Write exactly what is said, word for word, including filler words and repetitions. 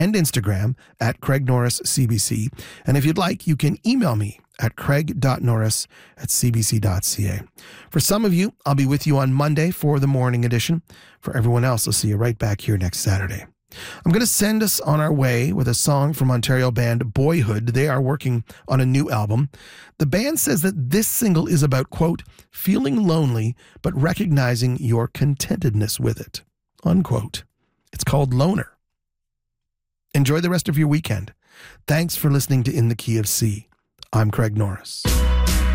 and Instagram at Craig Norris C B C. And if you'd like, you can email me at craig dot norris at c b c dot c a. For some of you, I'll be with you on Monday for the morning edition. For everyone else, I'll see you right back here next Saturday. I'm going to send us on our way with a song from Ontario band Boyhood. They are working on a new album. The band says that this single is about, quote, feeling lonely, but recognizing your contentedness with it, unquote. It's called Loner. Enjoy the rest of your weekend. Thanks for listening to In the Key of C. I'm Craig Norris.